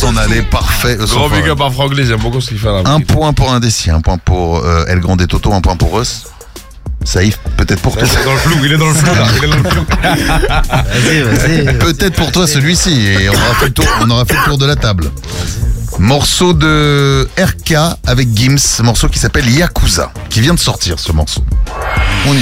s'en aller, parfait. Grand big up à Franglais, j'aime beaucoup ce qu'il fait là. Un point pour Indécis, un point pour El Grande et Toto, un point pour Russ. Saïf, peut-être pour toi. Il est dans le flou, il est dans le flou là. Vas-y. Peut-être pour toi celui-ci, et on aura fait le tour de la table. Morceau de RK avec Gims, morceau qui s'appelle Yakuza, qui vient de sortir ce morceau. On y